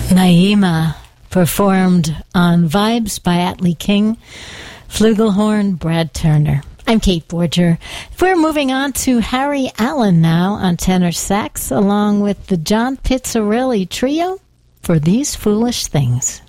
Naima, performed on Vibes by Atlee King, flugelhorn, Brad Turner. I'm Kate Borger. We're moving on to Harry Allen now on tenor sax, along with the John Pizzarelli Trio for These Foolish Things.